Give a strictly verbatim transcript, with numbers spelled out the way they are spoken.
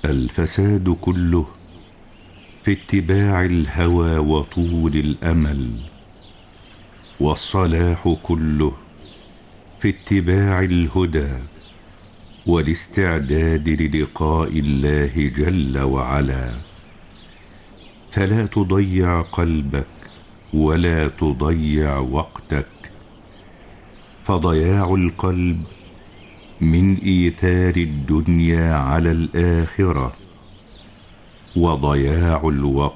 الفساد كله في اتباع الهوى وطول الأمل، والصلاح كله في اتباع الهدى والاستعداد للقاء الله جل وعلا. فلا تضيع قلبك ولا تضيع وقتك، فضياع القلب من إيثار الدنيا على الآخرة، وضياع الوقت